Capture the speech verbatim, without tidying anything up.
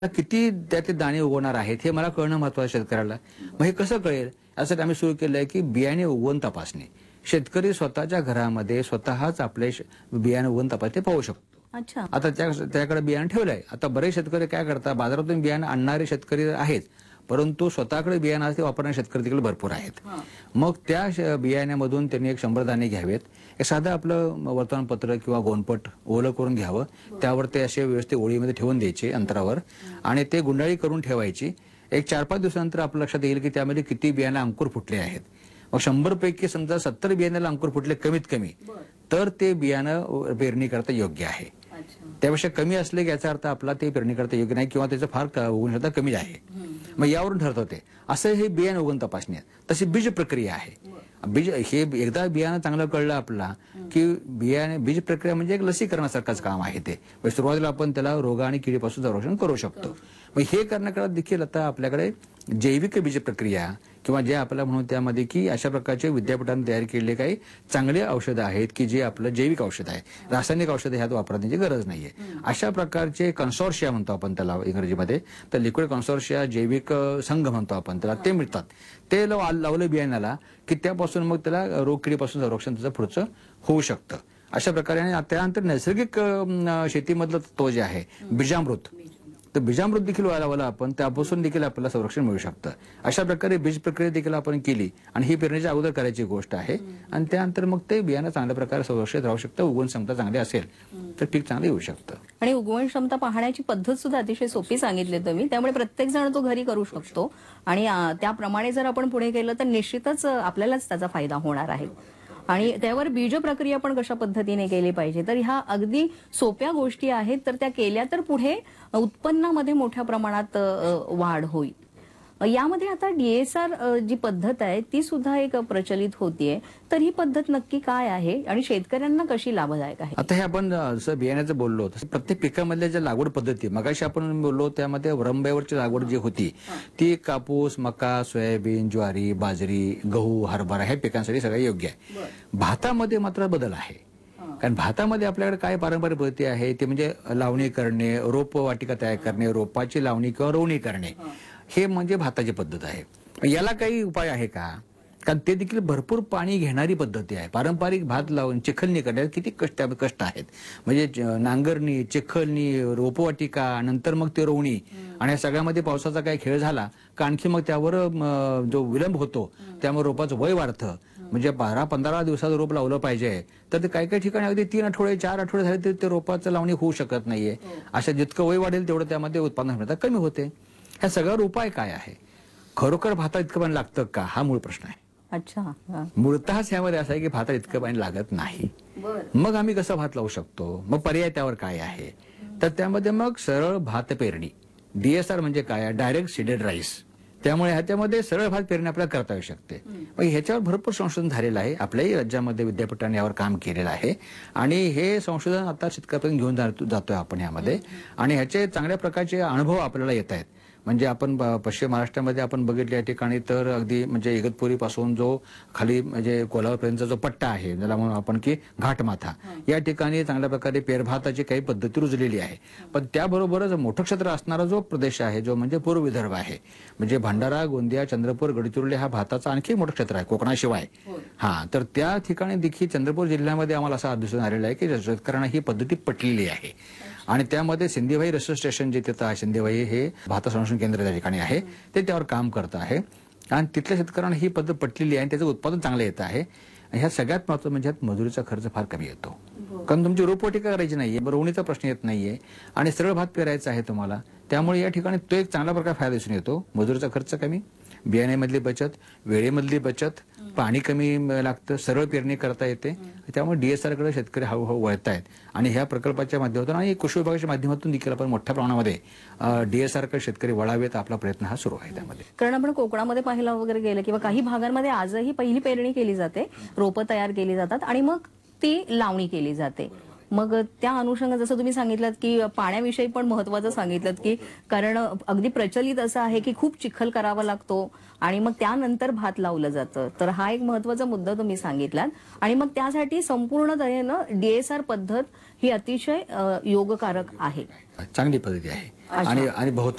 किती त्याचे दाणे उगवणार आहेत हे मला कळणं महत्त्वाचं शेतकऱ्याला. मग हे कसं कळेल यासाठी आम्ही सुरू केलं आहे की बियाणे उगवण तपासणी. शेतकरी स्वतःच्या घरामध्ये स्वतःच आपले बियाणे उगवण तपासणी पाहू शकतो. अच्छा. आता त्या त्याकडे बियाणे ठेवलंय. आता बरेच शेतकरी काय करतात, बाजारातून बियाणे आणणारे शेतकरी आहेत, परंतु स्वतःकडे बियाणे ते वापरणारे शेतकरी देखील भरपूर आहेत. मग त्या बियाण्यामधून त्यांनी एक शंभर दाणे घ्यावेत. एक साधं आपलं वर्तमानपत्र किंवा गोणपट ओलं करून घ्यावं, त्यावर ते असे व्यवस्थित ओळीमध्ये ठेवून द्यायचे अंतरावर आणि ते गुंडाळी करून ठेवायची. एक चार पाच दिवसानंतर आपल्या लक्षात येईल की त्यामध्ये किती बियाणे अंकुर फुटले आहेत. मग शंभर पैकी समजा सत्तर बियाण्याला अंकुर फुटले कमीत कमी, तर ते बियाणं पेरणी करता योग्य आहे. त्यापेक्षा कमी असले की याचा अर्थ आपला ते पेरणी करता योग्य नाही किंवा त्याचं फार उगवणक्षमता कमी आहे. मग यावरून ठरतं ते. असं हे बियाणे उगवण तपासणी आहे. तशी बीज प्रक्रिया आहे. बीज हे एकदा बियाणं चांगलं कळलं आपला की बियाणे बीज प्रक्रिया म्हणजे एक लसीकरणासारखंच काम आहे ते. सुरुवातीला आपण त्याला रोगा आणि किडीपासून संरक्षण करू शकतो. मग हे करण्याकडे देखील आता आपल्याकडे जैविक बीज प्रक्रिया किंवा जे आपल्याला म्हणून त्यामध्ये की अशा प्रकारचे विद्यापीठांनी तयार केलेले काही चांगले औषधं आहेत की जे आपलं जैविक औषध आहे. रासायनिक औषधं ह्यात वापरण्याची गरज नाहीये. अशा प्रकारचे कन्सोर्शिया म्हणतो आपण त्याला इंग्रजीमध्ये, तर लिक्विड कन्सोर्शिया जैविक संघ म्हणतो आपण त्याला, ते मिळतात. ते लावलं बियाण्याला की त्यापासून मग त्याला रोगकिडीपासून संरक्षण त्याचं पुढचं होऊ शकतं. अशा प्रकारे. आणि त्यानंतर नैसर्गिक शेतीमधलं तो जे आहे बीजामृत, तर बीजामृत देखील लावलं आपण, त्यापासून देखील आपल्याला संरक्षण मिळू शकतं. अशा प्रकारे बीज प्रक्रिया देखील आपण केली आणि ही पेरणीच्या अगोदर करायची गोष्ट आहे. आणि त्यानंतर मग ते बियाणं चांगल्या प्रकारे संरक्षित राहू शकतं. उगवण क्षमता चांगली असेल तर पीक चांगलं येऊ शकतं. आणि उगवण क्षमता पाहण्याची पद्धत सुद्धा अतिशय सोपी सांगितली तुम्ही, त्यामुळे प्रत्येक जण तो घरी करू शकतो. आणि त्याप्रमाणे जर आपण पुढे गेलं तर निश्चितच आपल्यालाच त्याचा फायदा होणार आहे. आणि त्यावर बीज प्रक्रिया पण कशा पद्धतीने केली पाहिजे, तर ह्या अगदी सोप्या गोष्टी आहेत. तर त्या केल्या तर पुढे उत्पन्नामध्ये मोठ्या प्रमाणात वाढ होईल. यामध्ये आता डीएसआर जी पद्धत आहे ती सुद्धा एक प्रचलित होतीये, तर ही पद्धत नक्की काय आहे आणि शेतकऱ्यांना कशी लाभदायक आहे? आता हे आपण जसं बियाण्याचं बोललो तसं प्रत्येक पिकामधल्या ज्या लागवड पद्धती मगाशी आपण बोललो त्यामध्ये रंब्यावरची लागवड जी होती ती कापूस, मका, सोयाबीन, ज्वारी, बाजरी, गहू, हरभरा ह्या पिकांसाठी सगळं योग्य आहे. भातामध्ये मात्र बदल आहे. कारण भातामध्ये आपल्याकडे काय पारंपरिक पद्धती आहे ते म्हणजे लावणी करणे, रोप वाटिका तयार करणे, रोपाची लावणी किंवा रोवणी करणे, हे म्हणजे भाताची पद्धत आहे. याला काही उपाय आहे का? कारण ते देखील भरपूर पाणी घेणारी पद्धती आहे. पारंपरिक भात लावून चिखलणी करण्यात किती कष्ट कष्ट आहेत. म्हणजे नांगरणी, चिखलणी, रोपवाटिका, नंतर मग ते रोवणी, आणि या सगळ्यामध्ये पावसाचा काही खेळ झाला का आणखी मग त्यावर जो विलंब होतो त्यामुळे रोपाचं वय वाढतं. म्हणजे बारा पंधरा दिवसाचं रोप लावलं पाहिजे तर ते काही काही ठिकाणी अगदी तीन आठवडे चार आठवडे झाले तरी ते रोपाचं लावणी होऊ शकत नाहीये. अशा जितकं वय वाढेल तेवढं त्यामध्ये उत्पादन क्षमता कमी होते. ह्या सगळ्यावर उपाय काय आहे? खरोखर भातात इतकं पाणी लागतं का, हा मूळ प्रश्न आहे. अच्छा. मूळतःच ह्यामध्ये असं आहे की भातात इतकं पाणी लागत नाही. मग आम्ही कसं भात लावू शकतो? मग पर्याय त्यावर काय आहे? तर त्यामध्ये मग सरळ भात पेरणी, डीएसआर म्हणजे काय, डायरेक्ट सीडेड राईस. त्यामुळे ह्याच्यामध्ये सरळ भात पेरणी आपल्याला करता येऊ शकते. मग ह्याच्यावर भरपूर संशोधन झालेलं आहे. आपल्याही राज्यामध्ये विद्यापीठाने यावर काम केलेलं आहे आणि हे संशोधन आता शेतकऱ्यापर्यंत घेऊन जातोय आपण यामध्ये. आणि ह्याचे चांगल्या प्रकारचे अनुभव आपल्याला येत आहेत. म्हणजे आपण पश्चिम महाराष्ट्रामध्ये आपण बघितल्या ठिकाणी तर अगदी म्हणजे इगतपुरी पासून जो खाली म्हणजे कोल्हापूरपर्यंतचा जो पट्टा आहे ज्याला म्हणून आपण की घाटमाथा, या ठिकाणी चांगल्या प्रकारे पेरभाताची काही पद्धती रुजलेली आहे. पण त्याबरोबरच मोठं क्षेत्र असणारा जो प्रदेश आहे जो म्हणजे पूर्व विदर्भ आहे, म्हणजे भंडारा, गोंदिया, चंद्रपूर, गडचिरोली हा भाताचा आणखी मोठं क्षेत्र आहे कोकणाशिवाय. हा, तर त्या ठिकाणी देखील चंद्रपूर जिल्ह्यामध्ये आम्हाला असं दिसून आलेलं आहे की शेतकऱ्यांना ही पद्धती पटलेली आहे. आणि त्यामध्ये सिंधीभाई रिसर्च स्टेशन जे तिथं आहे, सिंधीभाई हे भात संशोधन केंद्र त्या ठिकाणी आहे, ते त्यावर काम करत आहे. आणि तिथल्या शेतकऱ्यांना ही पद्धत पटलेली आहे आणि त्याचं उत्पादन चांगलं येत आहे. ह्या सगळ्यात महत्त्वाचं म्हणजे मजुरीचा खर्च फार कमी येतो. कारण तुमची रोपवाटिका करायची नाहीये, रोवणीचा प्रश्न येत नाहीये आणि सरळ भात पेरायचा आहे तुम्हाला. त्यामुळे या ठिकाणी तो एक चांगला प्रकार फायदा दिसून येतो. मजुरीचा खर्च कमी, बियाण्यामधली बचत, वेळेमधली बचत, पाणी कमी लागतं, सरळ पेरणी करता येते. त्यामुळे डीएसआर कडे शेतकरी हळूहळू वळतायत. आणि ह्या प्रकल्पाच्या माध्यमातून आणि कृषी विभागाच्या माध्यमातून देखील आपण मोठ्या प्रमाणामध्ये डीएसआर कडे शेतकरी वळावेत, आपला प्रयत्न हा सुरू आहे त्यामध्ये. कारण आपण कोकणामध्ये पाहायला वगैरे गेलं किंवा काही भागांमध्ये आजही पहिली पेरणी केली जाते, रोपं तयार केली जातात आणि मग ती लावणी केली जाते. मग त्या अनुषंगाने जसं तुम्ही सांगितलं की पाण्याविषयी पण महत्त्वाचं सांगितलं की कारण अगदी प्रचलित असं आहे की खूप चिखल करावा लागतो आणि मग त्यानंतर भात लावलं जातं. तर हा एक महत्त्वाचा मुद्दा तुम्ही सांगितलात. आणि मग त्यासाठी संपूर्ण तऱ्हेनं डीएसआर पद्धत ही अतिशय योगकारक आहे, चांगली पद्धती आहे. आणि आणि